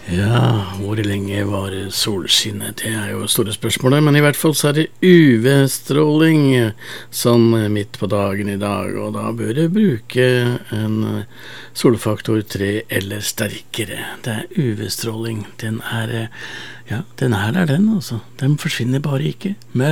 Ja, hvor lenge varer solskinnet? Det jo store spørsmålet, men i hvert fall så det UV-stråling sånn midt på dagen i dag, og da bør du bruke en solfaktor 3 eller sterkere. Det UV-stråling, den ja, den der altså. Den forsvinner bare ikke.